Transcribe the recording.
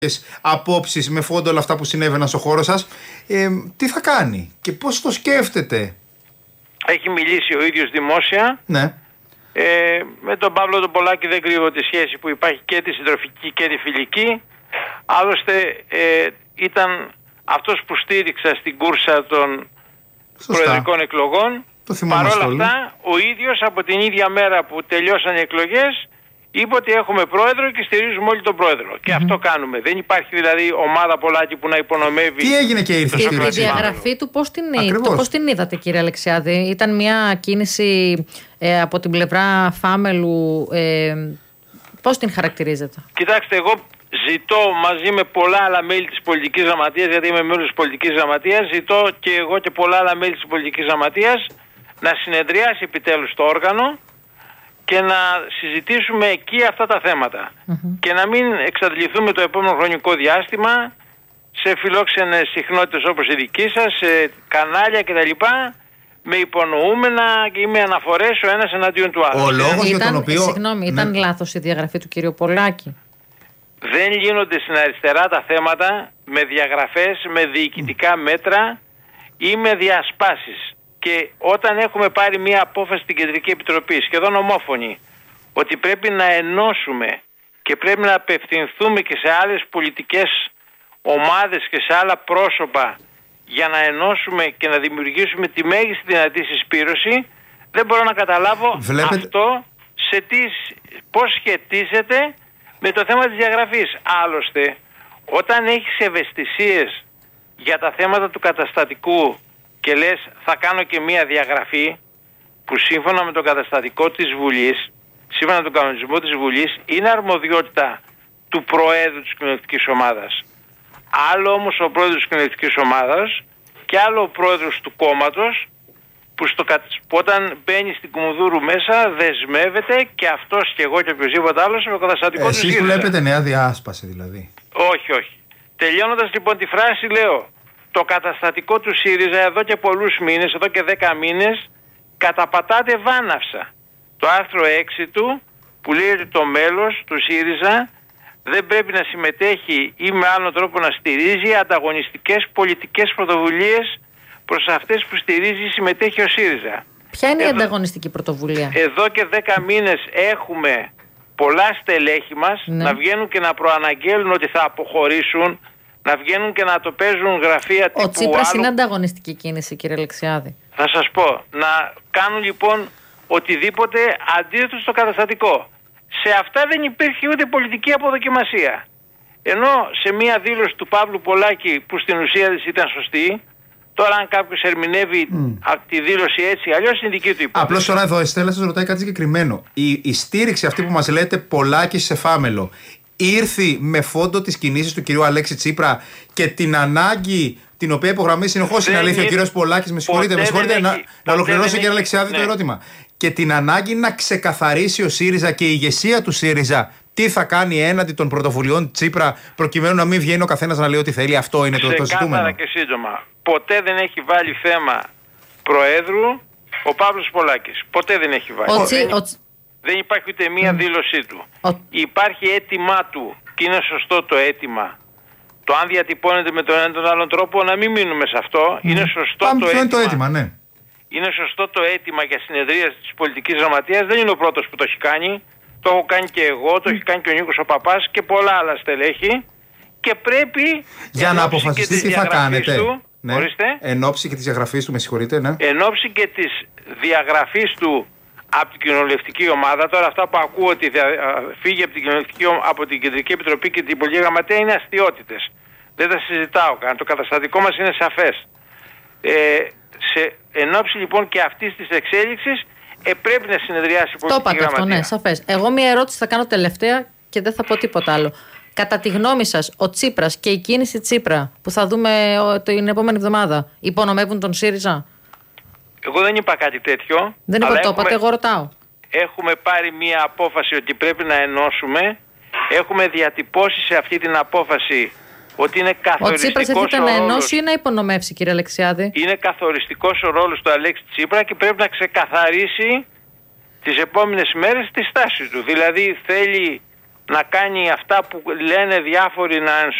απόψεις με φόντο όλα αυτά που συνέβαιναν στο χώρο σας. Τι θα κάνει και πώς το σκέφτεται? Έχει μιλήσει ο ίδιος δημόσια. Ναι. Με τον Παύλο τον Πολάκη δεν κρύβω τη σχέση που υπάρχει και τη συντροφική και τη φιλική. Άλλωστε ήταν αυτός που στήριξα στην κούρσα των προεδρικών εκλογών. Παρ' όλα αυτά ο ίδιος από την ίδια μέρα που τελειώσαν οι εκλογές είπε ότι έχουμε πρόεδρο και στηρίζουμε όλοι τον πρόεδρο. Και αυτό κάνουμε. Δεν υπάρχει δηλαδή ομάδα Πολάκη που να υπονομεύει. Τι έγινε και ήρθε στη διαγραφή του, πώς την είδατε, κύριε Αλεξιάδη? Ήταν μια κίνηση από την πλευρά Φάμελου. Πώς την χαρακτηρίζετε? Κοιτάξτε, εγώ ζητώ μαζί με πολλά άλλα μέλη της πολιτικής γραμματείας, γιατί είμαι μέλος της πολιτικής γραμματείας, ζητώ και εγώ και πολλά άλλα μέλη της πολιτικής γραμματείας να συνεδριάσει επιτέλους το όργανο και να συζητήσουμε εκεί αυτά τα θέματα. Και να μην εξαντληθούμε το επόμενο χρονικό διάστημα σε φιλόξενες συχνότητες όπως η δική σας, σε κανάλια κτλ. Με υπονοούμενα ή με αναφορές ο ένας εναντίον του άλλου. Ο λόγος για τον οποίο... Συγγνώμη, ήταν λάθος η διαγραφή του κυρίου Πολάκη? Δεν γίνονται στην αριστερά τα θέματα με διαγραφές, με διοικητικά μέτρα ή με διασπάσεις. Και όταν έχουμε πάρει μια απόφαση στην Κεντρική Επιτροπή, σχεδόν ομόφωνη, ότι πρέπει να ενώσουμε και πρέπει να απευθυνθούμε και σε άλλες πολιτικές ομάδες και σε άλλα πρόσωπα για να ενώσουμε και να δημιουργήσουμε τη μέγιστη δυνατή συσπήρωση, δεν μπορώ να καταλάβω αυτό πώς σχετίζεται με το θέμα της διαγραφής. Άλλωστε, όταν έχεις ευαισθησίες για τα θέματα του καταστατικού και λες θα κάνω και μία διαγραφή, που σύμφωνα με το καταστατικό της Βουλής, σύμφωνα με τον κανονισμό της Βουλής, είναι αρμοδιότητα του Προέδρου της Κοινοβουλευτικής Ομάδας. Άλλο όμως ο Πρόεδρος της Κοινοβουλευτικής Ομάδας και άλλο ο Πρόεδρος του κόμματος, που όταν μπαίνει στην Κουμουνδούρου μέσα δεσμεύεται και αυτός και εγώ και οποιοδήποτε άλλος με το καταστατικό του ΣΥΡΙΖΑ. Εσείς βλέπετε νέα διάσπαση δηλαδή? Όχι. Τελειώνοντας λοιπόν τη φράση λέω, το καταστατικό του ΣΥΡΙΖΑ εδώ και πολλούς μήνες, εδώ και 10 μήνες, καταπατάται βάναυσα. Το άρθρο 6 του που λέει ότι το μέλος του ΣΥΡΙΖΑ δεν πρέπει να συμμετέχει ή με άλλο τρόπο να στηρίζει ανταγωνιστικές πολιτικές πρωτοβουλίες προς αυτές που στηρίζει ή συμμετέχει ο ΣΥΡΙΖΑ. Ποια είναι η ανταγωνιστική πρωτοβουλία? Εδώ και 10 μήνες έχουμε πολλά στελέχη μας να βγαίνουν και να προαναγγέλνουν ότι θα αποχωρήσουν, να βγαίνουν και να το παίζουν γραφεία τύπου. Ο Τσίπρας είναι ανταγωνιστική κίνηση, κύριε Αλεξιάδη. Θα σας πω, να κάνουν λοιπόν οτιδήποτε αντίθετο στο καταστατικό. Σε αυτά δεν υπήρχε ούτε πολιτική αποδοκιμασία. Ενώ σε μία δήλωση του Παύλου Πολάκη που στην ουσία της ήταν σωστή, τώρα αν κάποιος ερμηνεύει τη δήλωση έτσι αλλιώς είναι δική του υπόθεση. Απλώς τώρα εδώ η Στέλλα σας ρωτάει κάτι συγκεκριμένο. Η στήριξη αυτή που μας λέτε Πολάκη σε Φάμελο ήρθε με φόντο τις κινήσεις του κυρίου Αλέξη Τσίπρα και την ανάγκη την οποία υπογραμμίζει συνεχώς στην αλήθεια ο κύριος Πολάκης? Με συγχωρείτε να ολοκληρώσω, κύριε Αλεξιάδη, το ερώτημα. Και την ανάγκη να ξεκαθαρίσει ο ΣΥΡΙΖΑ και η ηγεσία του ΣΥΡΙΖΑ τι θα κάνει έναντι των πρωτοβουλειών Τσίπρα, προκειμένου να μην βγαίνει ο καθένας να λέει ό,τι θέλει. Αυτό είναι το ζητούμενο. Ξεκάθαρα και σύντομα. Ποτέ δεν έχει βάλει θέμα Προέδρου ο Παύλος Πολάκης. Ποτέ δεν έχει βάλει. Δεν υπάρχει ούτε μία δήλωσή του. Υπάρχει αίτημά του και είναι σωστό το αίτημα. Το αν διατυπώνεται με τον ένα ή τον άλλον τρόπο, να μην μείνουμε σε αυτό. Είναι σωστό το αίτημα. Ναι. Είναι σωστό το αίτημα για συνεδρίαση της πολιτικής γραμματείας. Δεν είναι ο πρώτος που το έχει κάνει. Το έχω κάνει και εγώ, το έχει κάνει και ο Νίκος ο Παπάς και πολλά άλλα στελέχη. Και πρέπει για να αποφασιστεί τι θα κάνετε. Ναι. Εν ώψη και της διαγραφής του, με συγχωρείτε. Ναι. Εν ώψη και της διαγραφής του από την κοινοβουλευτική ομάδα, τώρα αυτά που ακούω ότι φύγει από την Κεντρική Επιτροπή και την Πολιτική Γραμματεία είναι αστιότητες. Δεν τα συζητάω καν. Το καταστατικό μας είναι σαφές. Εν ώψη λοιπόν και αυτής της εξέλιξης πρέπει να συνεδριάσει η Πολιτική Γραμματεία. Το είπατε αυτό, ναι, σαφές. Εγώ μία ερώτηση θα κάνω τελευταία και δεν θα πω τίποτα άλλο. Κατά τη γνώμη σας, ο Τσίπρας και η κίνηση Τσίπρα που θα δούμε την επόμενη εβδομάδα υπονομεύουν τον ΣΥΡΙΖΑ? Εγώ δεν είπα κάτι τέτοιο. Δεν είπα, το είπατε, εγώ ρωτάω. Έχουμε πάρει μία απόφαση ότι πρέπει να ενώσουμε. Έχουμε διατυπώσει σε αυτή την απόφαση ότι είναι καθοριστικός ο Τσίπρας έρχεται να ενώσει ή να υπονομεύσει, κύριε Αλεξιάδη? Είναι καθοριστικός ο ρόλος του Αλέξη Τσίπρα και πρέπει να ξεκαθαρίσει τις επόμενες μέρες τη στάση του. Δηλαδή θέλει να κάνει αυτά που λένε διάφοροι, να